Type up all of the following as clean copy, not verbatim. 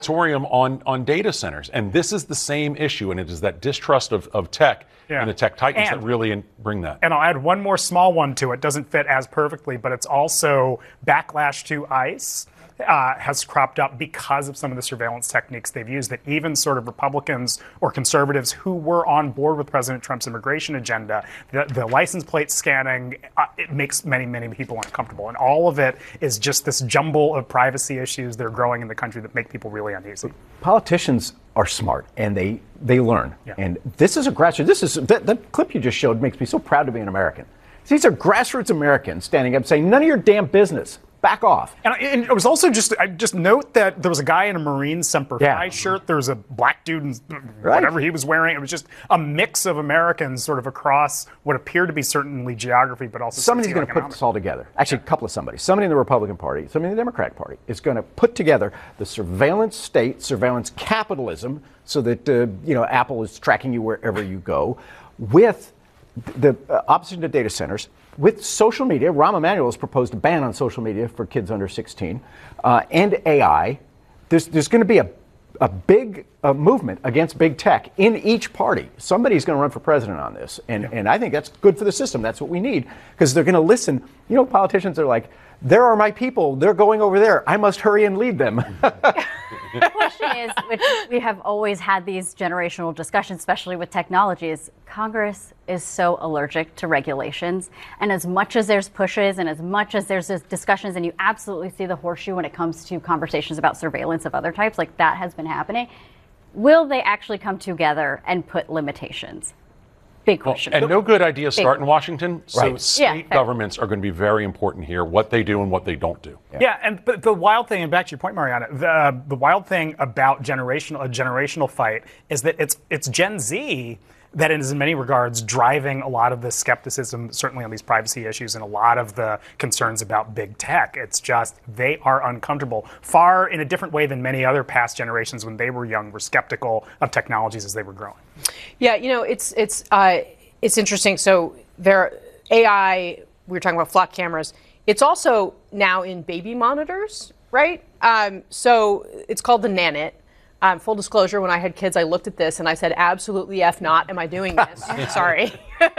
moratorium on data centers. And this is the same issue, and it is that distrust of tech and the tech titans that really bring that. And I'll add one more small one to it. Doesn't fit as perfectly, but it's also backlash to ICE. Has cropped up because of some of the surveillance techniques they've used, that even sort of Republicans or conservatives who were on board with President Trump's immigration agenda, the license plate scanning, it makes many, many people uncomfortable. And all of it is just this jumble of privacy issues that are growing in the country that make people really uneasy. Politicians are smart, and they learn. Yeah. And this is a grassroots. This is the clip you just showed makes me so proud to be an American. These are grassroots Americans standing up saying, none of your damn business. Back off. And it was also I just note that there was a guy in a Marine Semper Fi shirt. There was a black dude in whatever he was wearing. It was just a mix of Americans sort of across what appeared to be certainly geography, but also somebody's going to put this all together. Actually, a couple of somebody in the Republican Party, somebody in the Democratic Party is going to put together the surveillance state, surveillance capitalism, so that Apple is tracking you wherever you go, with the opposition to data centers. With social media, Rahm Emanuel has proposed a ban on social media for kids under 16, and AI. There's going to be a big movement against big tech in each party. Somebody's going to run for president on this, and I think that's good for the system. That's what we need, because they're going to listen. Politicians are like, there are my people. They're going over there. I must hurry and lead them. The question is, which we have always had these generational discussions, especially with technology, is Congress is so allergic to regulations. And as much as there's pushes and as much as there's discussions, and you absolutely see the horseshoe when it comes to conversations about surveillance of other types, like that has been happening, will they actually come together and put limitations? Big question. And no good ideas start in Washington, so state governments are going to be very important here, what they do and what they don't do. But the wild thing, and back to your point, Mariana, the wild thing about a generational fight is that it's Gen Z that is in many regards driving a lot of the skepticism, certainly on these privacy issues, and a lot of the concerns about big tech. It's just they are uncomfortable, far in a different way than many other past generations when they were young, were skeptical of technologies as they were growing. Yeah, it's interesting. So AI, we were talking about flock cameras. It's also now in baby monitors, right? So it's called the Nanit. Full disclosure, when I had kids, I looked at this and I said, absolutely F not, am I doing this? Sorry.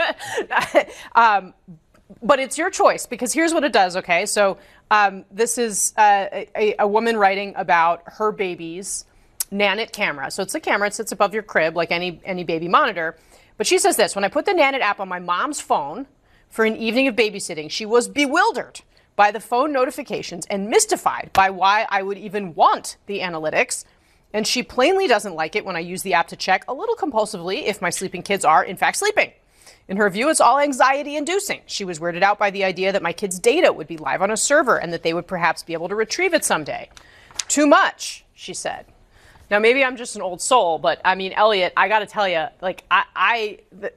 But it's your choice, because here's what it does, okay? So this is a woman writing about her baby's Nanit camera. So it's a camera, it sits above your crib like any baby monitor. But she says this: when I put the Nanit app on my mom's phone for an evening of babysitting, she was bewildered by the phone notifications and mystified by why I would even want the analytics. And she plainly doesn't like it when I use the app to check a little compulsively if my sleeping kids are, in fact, sleeping. In her view, it's all anxiety-inducing. She was weirded out by the idea that my kids' data would be live on a server and that they would perhaps be able to retrieve it someday. Too much, she said. Now, maybe I'm just an old soul, but I mean, Elliot, I got to tell you, like, I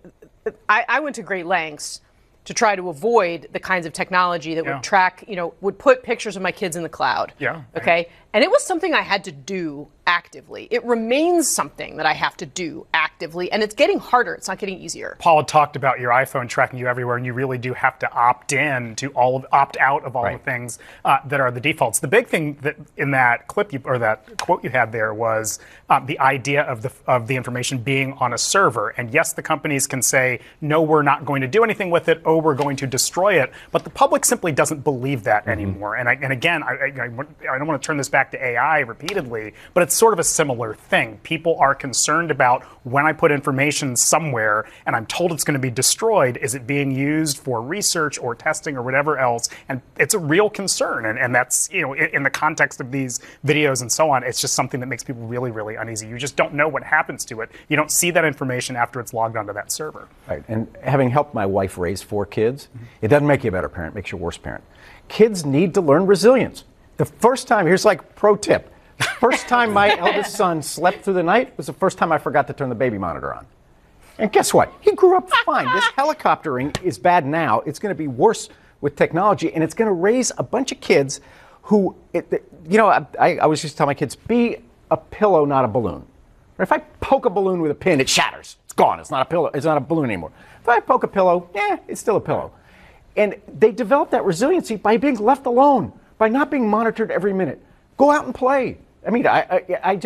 went to great lengths to try to avoid the kinds of technology that would track, would put pictures of my kids in the cloud. Yeah. Okay. And it was something I had to do actively. It remains something that I have to do actively, and it's getting harder. It's not getting easier. Paula talked about your iPhone tracking you everywhere, and you really do have to opt out of all the things that are the defaults. The big thing that in that clip or that quote you had there was the idea of the information being on a server. And yes, the companies can say, no, we're not going to do anything with it. Oh, we're going to destroy it. But the public simply doesn't believe that anymore. And again, I don't want to turn this back to AI repeatedly, but it's sort of a similar thing. People are concerned about when I put information somewhere and I'm told it's going to be destroyed, is it being used for research or testing or whatever else? And it's a real concern. And that's, in the context of these videos and so on, it's just something that makes people really, really uneasy. You just don't know what happens to it. You don't see that information after it's logged onto that server. Right. And having helped my wife raise 4 kids, it doesn't make you a better parent, it makes you a worse parent. Kids need to learn resilience. The first time, here's like pro tip. The first time my eldest son slept through the night was the first time I forgot to turn the baby monitor on. And guess what? He grew up fine. This helicoptering is bad now. It's going to be worse with technology, and it's going to raise a bunch of kids who, I always used to tell my kids, be a pillow, not a balloon. If I poke a balloon with a pin, it shatters. It's gone. It's not a pillow. It's not a balloon anymore. If I poke a pillow, it's still a pillow. And they develop that resiliency by being left alone, by not being monitored every minute. Go out and play. I mean, I